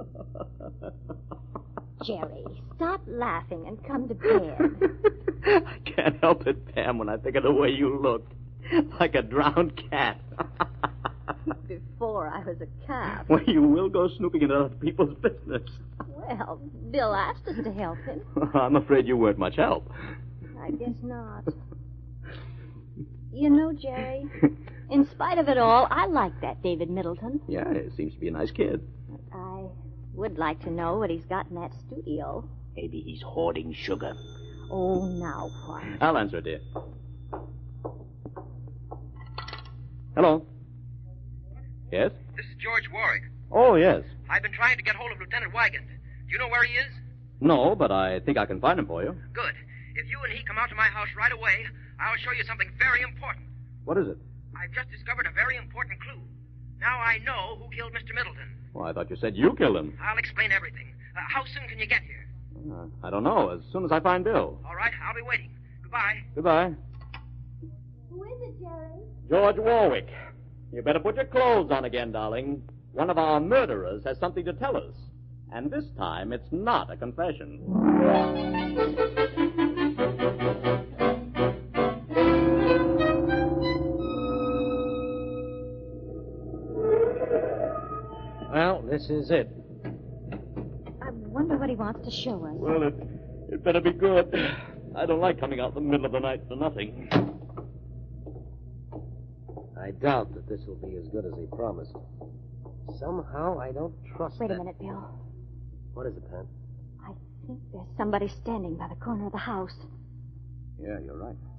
Jerry, stop laughing and come to bed. I can't help it, Pam, when I think of the way you looked. Like a drowned cat. Before I was a calf. Well, you will go snooping into other people's business. Well, Bill asked us to help him. I'm afraid you weren't much help. I guess not. You know, Jerry, in spite of it all, I like that David Middleton. Yeah, he seems to be a nice kid. I would like to know what he's got in that studio. Maybe he's hoarding sugar. Oh, now what? I'll answer, dear. Hello. Yes? This is George Warwick. Oh, yes. I've been trying to get hold of Lieutenant Wygant. Do you know where he is? No, but I think I can find him for you. Good. If you and he come out to my house right away, I'll show you something very important. What is it? I've just discovered a very important clue. Now I know who killed Mr. Middleton. Well, I thought you said you killed him. I'll explain everything. How soon can you get here? I don't know. As soon as I find Bill. All right, I'll be waiting. Goodbye. Goodbye. Who is it, Jerry? George Warwick. You better put your clothes on again, darling. One of our murderers has something to tell us. And this time, it's not a confession. Well, this is it. I wonder what he wants to show us. Well, it better be good. I don't like coming out in the middle of the night for nothing. I doubt that this will be as good as he promised. Somehow, I don't trust Wait that. a minute, Bill. What is it, Pam? I think there's somebody standing by the corner of the house. Yeah, you're right.